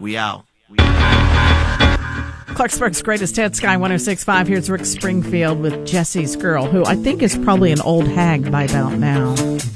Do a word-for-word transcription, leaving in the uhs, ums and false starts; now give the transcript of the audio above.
We out. Clarksburg's greatest hit, Sky one oh six point five. Here's Rick Springfield with Jesse's Girl, who I think is probably an old hag by about now.